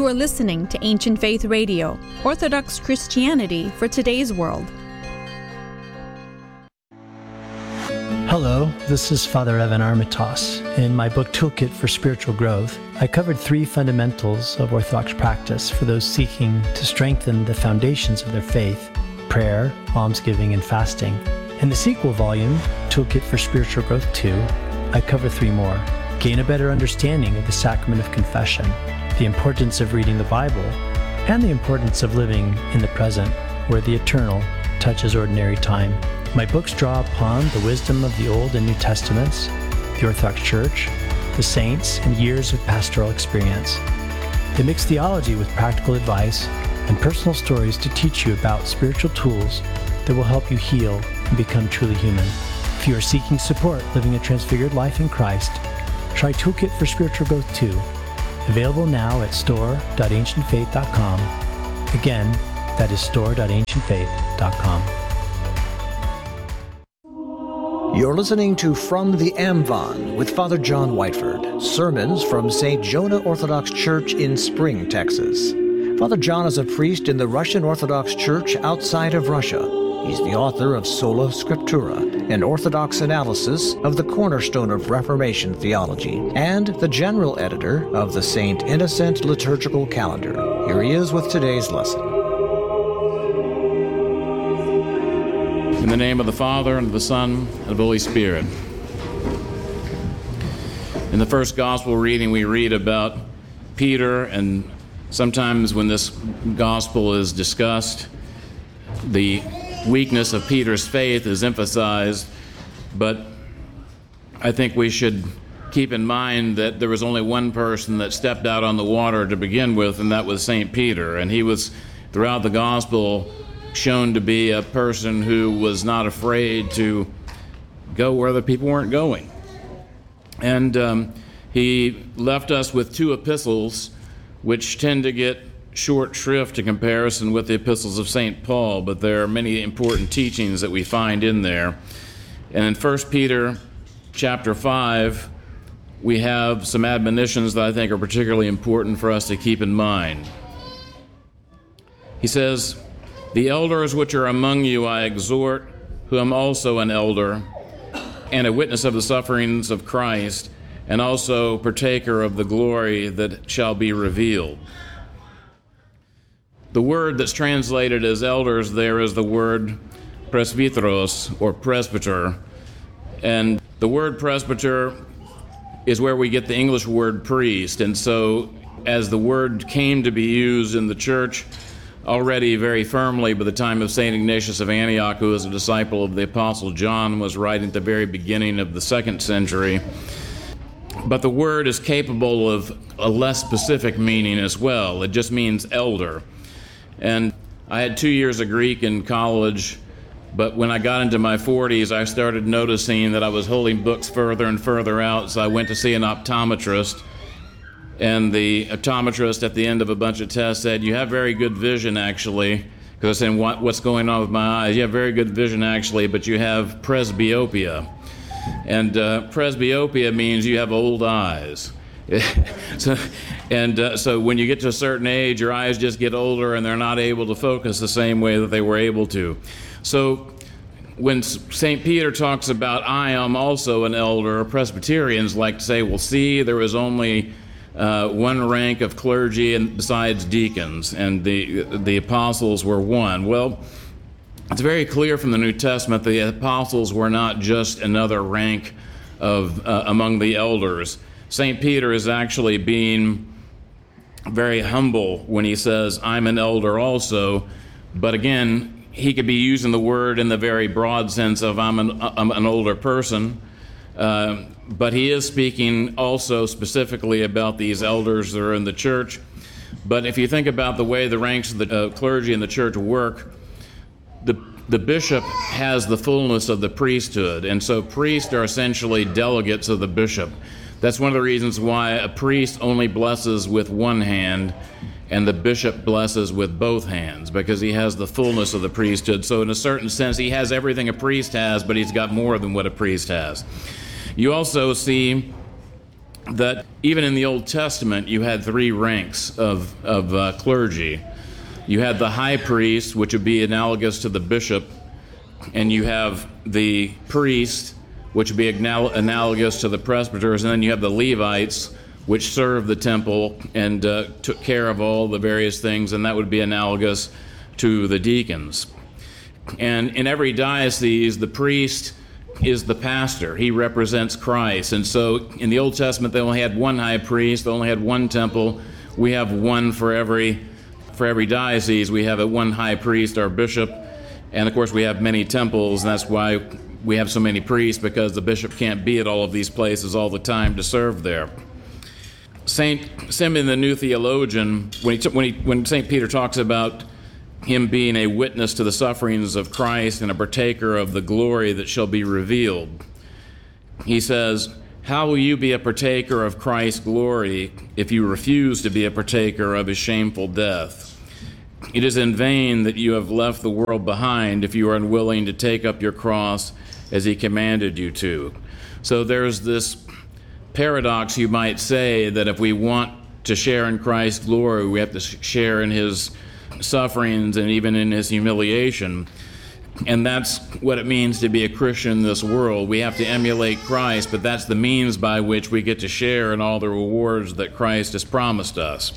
are listening to Ancient Faith Radio, Orthodox Christianity for today's world. Hello, this is Father Evan Armitage. In my book Toolkit for Spiritual Growth, I covered 3 fundamentals of Orthodox practice for those seeking to strengthen the foundations of their faith: prayer, almsgiving, and fasting. In the sequel volume, Toolkit for Spiritual Growth 2, I cover 3 more. Gain a better understanding of the sacrament of confession, the importance of reading the Bible, and the importance of living in the present, where the eternal touches ordinary time. My books draw upon the wisdom of the Old and New Testaments, the Orthodox Church, the saints, and years of pastoral experience. They mix theology with practical advice and personal stories to teach you about spiritual tools that will help you heal and become truly human. If you are seeking support living a transfigured life in Christ, try Toolkit for Spiritual Growth 2, available now at store.ancientfaith.com. Again, that is store.ancientfaith.com. You're listening to From the Amvon with Father John Whiteford, sermons from St. Jonah Orthodox Church in Spring, Texas. Father John is a priest in the Russian Orthodox Church outside of Russia. He's the author of Sola Scriptura, an Orthodox analysis of the cornerstone of Reformation theology, and the general editor of the St. Innocent Liturgical Calendar. Here he is with today's lesson. In the name of the Father, and of the Son, and of the Holy Spirit. In the first gospel reading, we read about Peter, and sometimes when this gospel is discussed, the weakness of Peter's faith is emphasized, but I think we should keep in mind that there was only one person that stepped out on the water to begin with, and that was St. Peter, and he was, throughout the gospel, shown to be a person who was not afraid to go where the people weren't going. And he left us with 2 epistles, which tend to get short shrift in comparison with the epistles of St. Paul, but there are many important teachings that we find in there. And in 1 Peter chapter 5, we have some admonitions that I think are particularly important for us to keep in mind. He says, "The elders which are among you I exhort, who am also an elder, and a witness of the sufferings of Christ, and also partaker of the glory that shall be revealed." The word that's translated as elders there is the word presbyteros, or presbyter. And the word presbyter is where we get the English word priest. And so as the word came to be used in the church already very firmly by the time of St. Ignatius of Antioch, who was a disciple of the Apostle John, was writing at the very beginning of the 2nd century. But the word is capable of a less specific meaning as well. It just means elder. And I had 2 years of Greek in college, but when I got into my 40s, I started noticing that I was holding books further and further out, so I went to see an optometrist. And the optometrist at the end of a bunch of tests said, "You have very good vision, actually," because I was saying, what's going on with my eyes? "You have very good vision, actually, but you have presbyopia." And presbyopia means you have old eyes. So when you get to a certain age, your eyes just get older and they're not able to focus the same way that they were able to. So when St. Peter talks about, "I am also an elder," Presbyterians like to say, well, see, there was only one rank of clergy and besides deacons, and the apostles were one. Well, it's very clear from the New Testament the apostles were not just another rank of among the elders. St. Peter is actually being very humble when he says, "I'm an elder also," but again, he could be using the word in the very broad sense of I'm an older person, but he is speaking also specifically about these elders that are in the church. But if you think about the way the ranks of the clergy in the church work, the bishop has the fullness of the priesthood, and so priests are essentially delegates of the bishop. That's one of the reasons why a priest only blesses with one hand and the bishop blesses with both hands, because he has the fullness of the priesthood. So in a certain sense, he has everything a priest has, but he's got more than what a priest has. You also see that even in the Old Testament, you had three ranks of clergy. You had the high priest, which would be analogous to the bishop, and you have the priest, which would be analogous to the presbyters, and then you have the Levites, which served the temple and took care of all the various things, and that would be analogous to the deacons. And in every diocese, the priest is the pastor. He represents Christ. And so in the Old Testament, they only had one high priest, they only had one temple. We have one for every diocese. We have one high priest, our bishop, and of course we have many temples, and that's why we have so many priests, because the bishop can't be at all of these places all the time to serve there. St. Simeon the New Theologian, when St. Peter talks about him being a witness to the sufferings of Christ and a partaker of the glory that shall be revealed, he says, "How will you be a partaker of Christ's glory if you refuse to be a partaker of his shameful death? It is in vain that you have left the world behind if you are unwilling to take up your cross as he commanded you to." So there's this paradox, you might say, that if we want to share in Christ's glory, we have to share in his sufferings and even in his humiliation. And that's what it means to be a Christian in this world. We have to emulate Christ, but that's the means by which we get to share in all the rewards that Christ has promised us.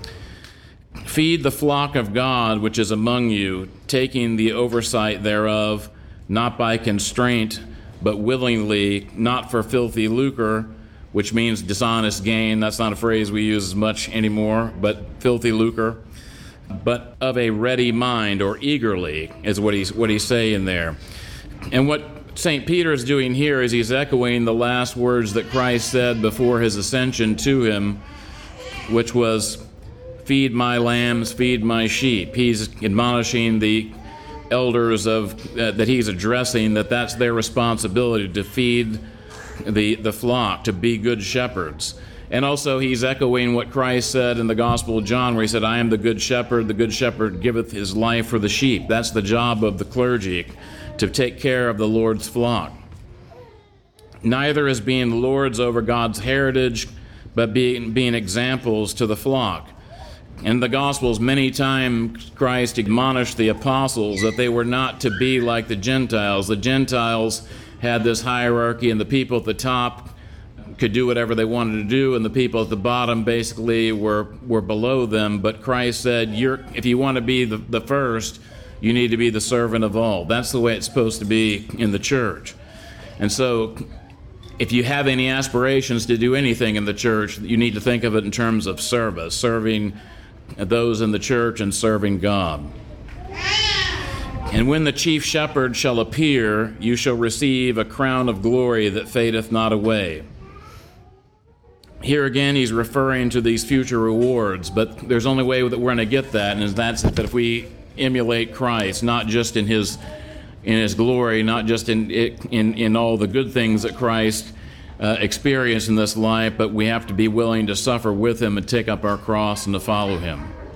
"Feed the flock of God which is among you, taking the oversight thereof, not by constraint, but willingly, not for filthy lucre," which means dishonest gain. That's not a phrase we use as much anymore, but filthy lucre. "But of a ready mind," or eagerly, is what he's saying there. And what St. Peter is doing here is he's echoing the last words that Christ said before his ascension to him, which was, "Feed my lambs, feed my sheep." He's admonishing the elders that he's addressing, that's their responsibility to feed the flock, to be good shepherds. And also he's echoing what Christ said in the Gospel of John, where he said, "I am the good shepherd giveth his life for the sheep." That's the job of the clergy, to take care of the Lord's flock. Neither as being lords over God's heritage, but being examples to the flock. In the Gospels, many times Christ admonished the apostles that they were not to be like the Gentiles. The Gentiles had this hierarchy, and the people at the top could do whatever they wanted to do, and the people at the bottom basically were below them. But Christ said, if you want to be the first, you need to be the servant of all. That's the way it's supposed to be in the church. And so if you have any aspirations to do anything in the church, you need to think of it in terms of service, serving those in the church and serving God. "And when the chief shepherd shall appear, you shall receive a crown of glory that fadeth not away." Here again, he's referring to these future rewards, but there's only way that we're going to get that, and that's that if we emulate Christ, not just in his glory, not just in all the good things that Christ experienced in this life, but we have to be willing to suffer with him and take up our cross and to follow him.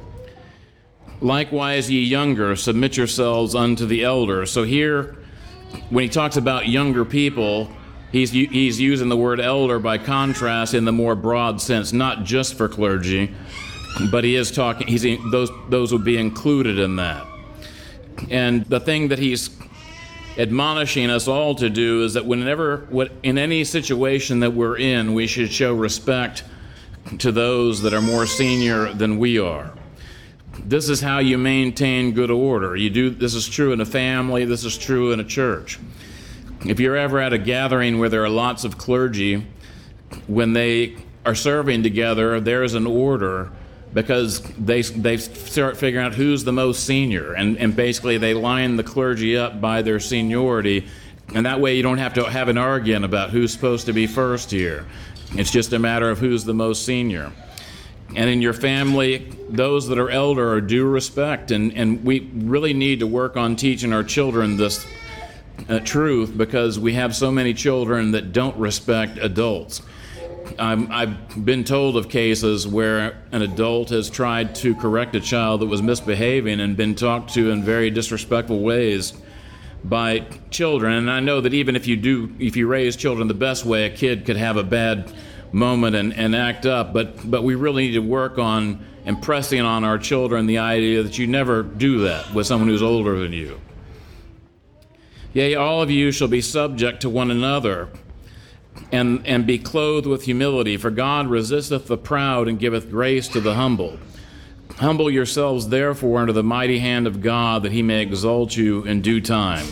"Likewise, ye younger, submit yourselves unto the elders." So here, when he talks about younger people, he's using the word elder by contrast in the more broad sense, not just for clergy, but he is talking. Those would be included in that. And the thing that he's admonishing us all to do is that in any situation that we're in, we should show respect to those that are more senior than we are. This is how you maintain good order. This is true in a family. This is true in a church. If you're ever at a gathering where there are lots of clergy, when they are serving together, there's an order, because they start figuring out who's the most senior, and basically they line the clergy up by their seniority, and that way you don't have to have an argument about who's supposed to be first here. It's just a matter of who's the most senior. And in your family, those that are elder are due respect, and we really need to work on teaching our children this truth, because we have so many children that don't respect adults. I've been told of cases where an adult has tried to correct a child that was misbehaving and been talked to in very disrespectful ways by children. And I know that even if you raise children the best way, a kid could have a bad moment and act up, but we really need to work on impressing on our children the idea that you never do that with someone who's older than you. Yea, all of you shall be subject to one another, and be clothed with humility, for God resisteth the proud and giveth grace to the humble. Humble yourselves therefore under the mighty hand of God, that he may exalt you in due time.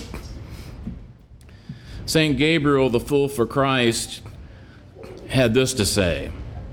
St. Gabriel, the fool for Christ, had this to say.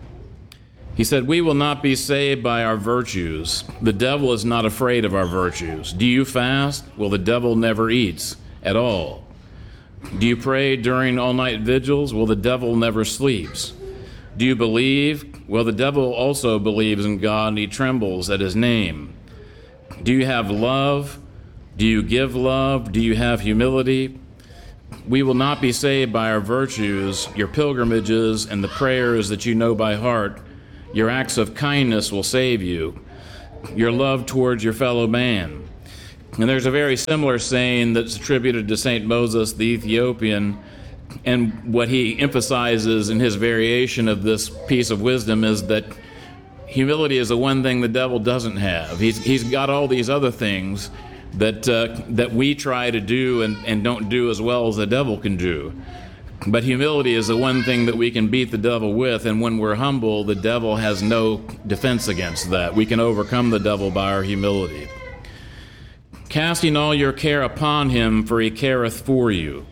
He said, "We will not be saved by our virtues. The devil is not afraid of our virtues. Do you fast? Well, the devil never eats at all. Do you pray during all-night vigils? Well, the devil never sleeps. Do you believe? Well, the devil also believes in God, and he trembles at his name. Do you have love? Do you give love? Do you have humility? We will not be saved by our virtues, your pilgrimages, and the prayers that you know by heart. Your acts of kindness will save you, your love towards your fellow man." And there's a very similar saying that's attributed to St. Moses the Ethiopian, and what he emphasizes in his variation of this piece of wisdom is that humility is the one thing the devil doesn't have. He's got all these other things that we try to do and don't do as well as the devil can do. But humility is the one thing that we can beat the devil with, and when we're humble, the devil has no defense against that. We can overcome the devil by our humility. Casting all your care upon him, for he careth for you.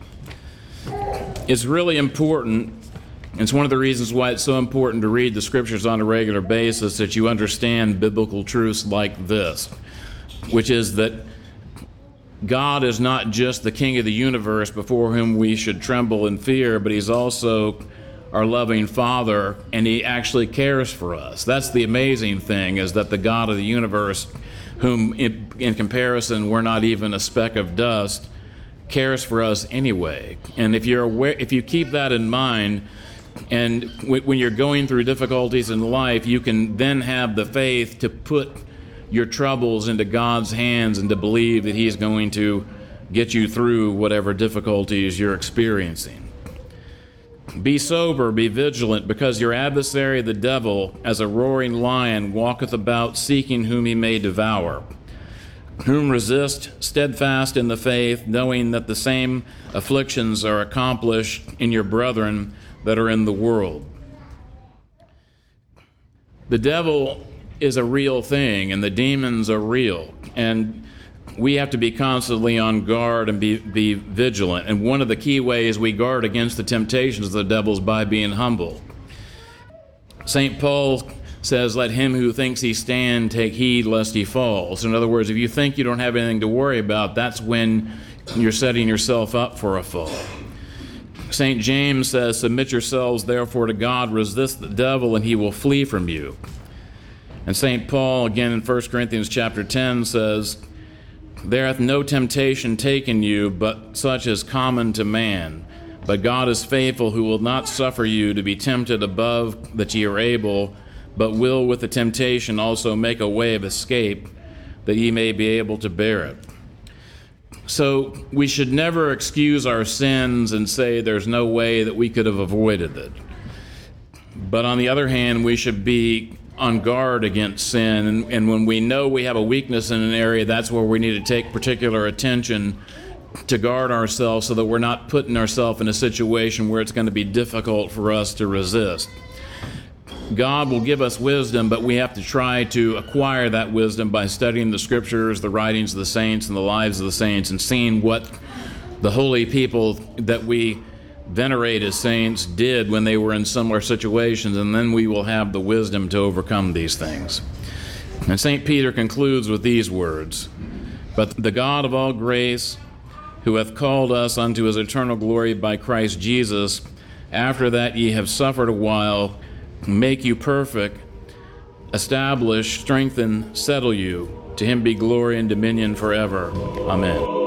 It's really important. It's one of the reasons why it's so important to read the scriptures on a regular basis, that you understand biblical truths like this, which is that God is not just the King of the universe before whom we should tremble in fear, but he's also our loving Father, and he actually cares for us. That's the amazing thing, is that the God of the universe, whom in comparison we're not even a speck of dust, cares for us anyway. And if you keep that in mind, and when you're going through difficulties in life, you can then have the faith to put your troubles into God's hands and to believe that he's going to get you through whatever difficulties you're experiencing. Be sober, be vigilant, because your adversary the devil, as a roaring lion, walketh about seeking whom he may devour. Whom resist, steadfast in the faith, knowing that the same afflictions are accomplished in your brethren that are in the world. The devil is a real thing, and the demons are real, and we have to be constantly on guard and be vigilant. And one of the key ways we guard against the temptations of the devil is by being humble. St. Paul says, "Let him who thinks he stand take heed lest he fall." So in other words, if you think you don't have anything to worry about, that's when you're setting yourself up for a fall. St. James says, "Submit yourselves therefore to God, resist the devil, and he will flee from you." And St. Paul, again in 1 Corinthians chapter 10, says, "There hath no temptation taken you, but such as common to man. But God is faithful, who will not suffer you to be tempted above that ye are able, but will with the temptation also make a way of escape, that ye may be able to bear it." So we should never excuse our sins and say there's no way that we could have avoided it. But on the other hand, we should be on guard against sin, and when we know we have a weakness in an area, that's where we need to take particular attention to guard ourselves, so that we're not putting ourselves in a situation where it's going to be difficult for us to resist. God will give us wisdom, but we have to try to acquire that wisdom by studying the scriptures, the writings of the saints, and the lives of the saints, and seeing what the holy people that we venerate as saints did when they were in similar situations, and then we will have the wisdom to overcome these things. And St. Peter concludes with these words, "But the God of all grace, who hath called us unto his eternal glory by Christ Jesus, after that ye have suffered a while, make you perfect, establish, strengthen, settle you. To him be glory and dominion forever. Amen."